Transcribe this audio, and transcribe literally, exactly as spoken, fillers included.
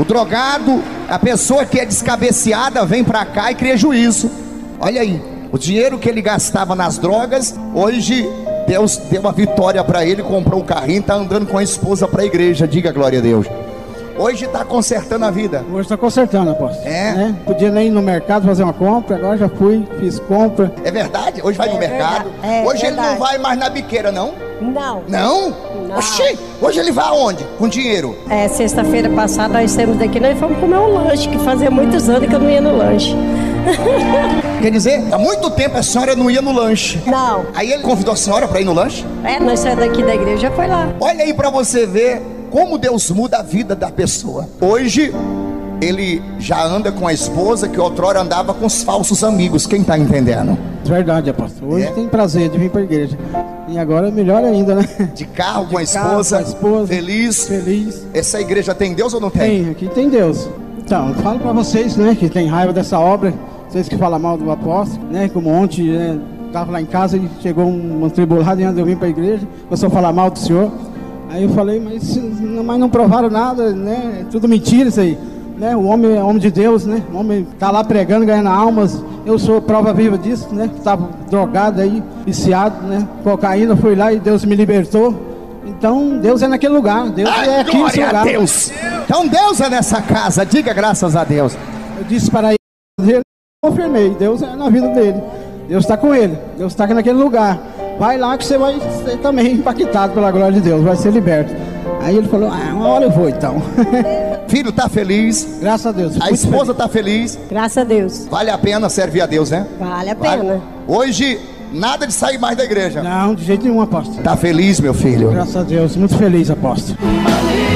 O drogado, a pessoa que é descabeceada, vem pra cá e cria juízo. Olha aí, o dinheiro que ele gastava nas drogas, hoje Deus deu uma vitória pra ele, comprou um carrinho, tá andando com a esposa pra igreja. Diga glória a Deus. Hoje tá consertando a vida. Hoje tá consertando, apóstolo. É? Né? Podia nem ir no mercado fazer uma compra, agora já fui, fiz compra. É verdade? Hoje vai É no mercado. verdade. É hoje ele verdade. não vai mais na biqueira, não? Não. Não? Não. Oxi, hoje ele vai aonde? Com dinheiro? É, sexta-feira passada nós saímos daqui, nós fomos comer um lanche, que fazia muitos anos que eu não ia no lanche. Quer dizer, há muito tempo a senhora não ia no lanche. Não. Aí ele convidou a senhora para ir no lanche? É, nós saímos daqui da igreja, foi lá. Olha aí para você ver como Deus muda a vida da pessoa. Hoje ele já anda com a esposa que outrora andava com os falsos amigos. Quem tá entendendo? Verdade, apóstolo. Hoje É? tem prazer de vir pra igreja. E agora é melhor ainda, né? De carro com a carro, esposa, com a esposa, feliz. Feliz. Essa igreja tem Deus ou não tem? Tem, aqui tem Deus. Então, eu falo pra vocês, né, que tem raiva dessa obra. Vocês que falam mal do apóstolo, né, como ontem, né, tava lá em casa e chegou um, um tribulado e antes de eu vir pra igreja, começou a falar mal do senhor. Aí eu falei, mas, mas não provaram nada, né? É tudo mentira isso aí. Né? O homem é homem de Deus, né? O homem tá lá pregando, ganhando almas. Eu sou prova viva disso, né? Estava drogado aí, viciado, né? Cocaína, fui lá e Deus me libertou. Então Deus é naquele lugar, Deus Ai, é aqui nesse glória lugar. a Deus! Então Deus é nessa casa, diga graças a Deus. Eu disse para ele, eu confirmei, Deus é na vida dele. Deus está com ele, Deus está naquele lugar. Vai lá que você vai ser também impactado pela glória de Deus, vai ser liberto. Aí ele falou, ah, uma hora eu vou então. Filho tá feliz, Graças a Deus. a muito esposa tá feliz. Graças a Deus. Vale a pena servir a Deus, né? Vale a Vale. pena. Hoje, nada de sair mais da igreja. feliz. Não, de jeito nenhum, apóstolo. Tá feliz, meu filho? Graças a Deus, muito feliz, apóstolo.